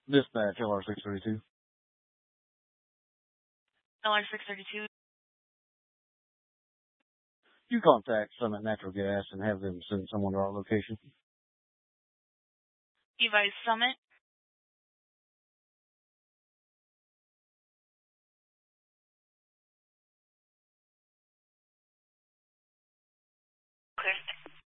Dispatch LR632. LR632. You contact Summit Natural Gas and have them send someone to our location. Device Summit. Clear.